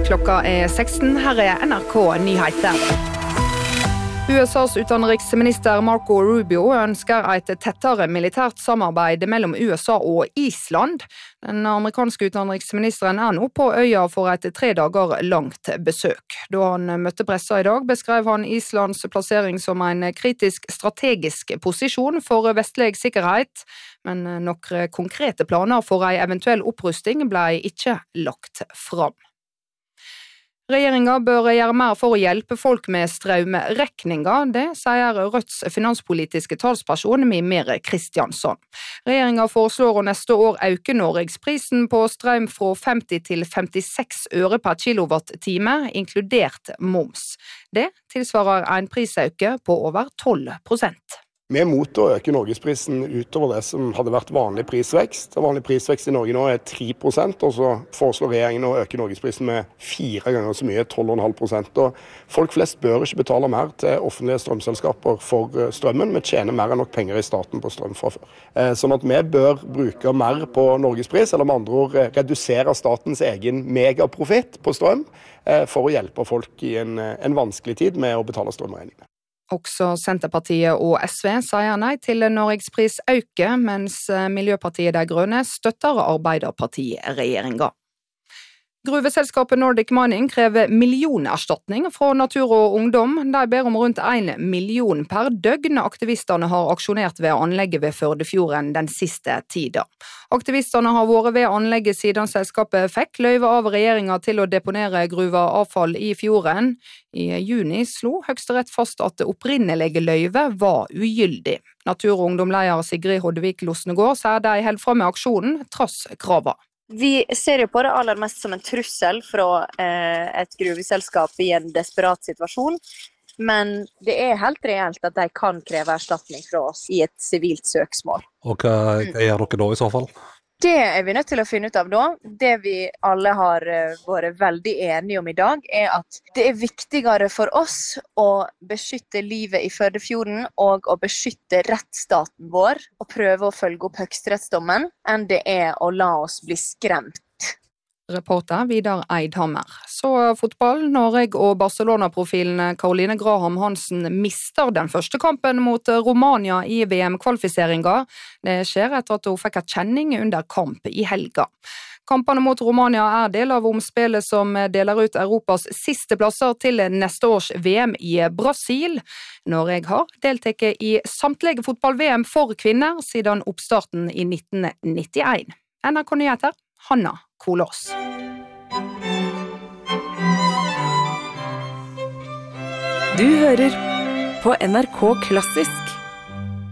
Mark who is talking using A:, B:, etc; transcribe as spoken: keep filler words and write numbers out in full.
A: Klokka er seksten, her er N R K Nyheter. U S A's utenriksminister Marco Rubio ønsker et tettere militært samarbeid mellom U S A og Island. Den amerikanske utenriksministeren er nå på øya for et tre dager langt besøk. Da han møtte pressa i dag, beskrev han Islands plassering som en kritisk strategisk posisjon for vestlig sikkerhet, men noen konkrete planer for en eventuell opprusting ble ikke lagt fram. Regjeringa bør gjøre mer for å hjelpe folk med strømregninger, det sier Rødts finanspolitiske talsperson Mimir Kristiansson. Regjeringa foreslår å neste år øke Norgesprisen på strøm fra femti til femtiseks øre per kilowatt-time, inkludert moms. Det tilsvarer en prisøke på over tolv prosent.
B: Vi er mot å øke Norgesprisen utover det som hadde vært vanlig prisvekst. Vanlig prisvekst i Norge nå er tre prosent, og så foreslår regjeringen å øke Norgesprisen med fire ganger så mye, tolv komma fem prosent. Og folk flest bør ikke betale mer til offentlige strømselskaper for strømmen. Vi tjener mer enn nok penger i staten på strøm fra før. Sånn at vi bør bruke mer på Norgespris, eller med andre ord redusere statens egen megaprofitt på strøm, for å hjelpe folk i en, en vanskelig tid med å betale strømregningene.
A: Også Senterpartiet og S V sier nei til Norgesprisøke, mens Miljøpartiet De Grønne støtter Arbeiderpartiregjeringa. Gruveselskapet Nordic Mining krever millionerstatning fra Natur og Ungdom. De ber om rundt en million per døgn aktivistene har aksjonert ved anlegget ved Førdefjorden den siste tida. Aktivistene har vært ved anlegget siden selskapet fikk løyve av regjeringa til å deponere gruva avfall i fjorden. I juni slo Høyesterett fast at det opprinnelige løyve var ugyldig. Natur- og Ungdom-leder Sigrid Hoddevik Losnegård sier de holder frem med aksjonen trass krava.
C: Vi ser jo på det aller mest som en trussel fra eh, et gruveselskap i en desperat situasjon, men det er helt reelt at de kan kreve erstatning fra oss i et sivilt søksmål.
D: Og hva, hva gjør dere da i så fall?
C: Det er vi nødt til å finne ut av da. Det vi alle har vært veldig enige om i dag, er at det er viktigere for oss å beskytte livet i Førdefjorden og å beskytte rettsstaten vår og prøve å følge opp høyesterettsdommen, enn det er å la oss bli skremt.
A: Reporter Vidar Eidhammer. Så fotball. Norge og Barcelona-profilen Caroline Graham Hansen mister den første kampen mot Romania i V M-kvalifiseringa. Det skjer etter at hun fikk en kjenning under kamp i helga. Kampene mot Romania er del av omspillet som deler ut Europas siste plasser til neste års V M i Brasil. Norge har deltatt i samtlige fotball-V M for kvinner siden oppstarten i nitten nittien. N R K Nyheter, Hanna Kolås.
E: Du hører på N R K Klassisk.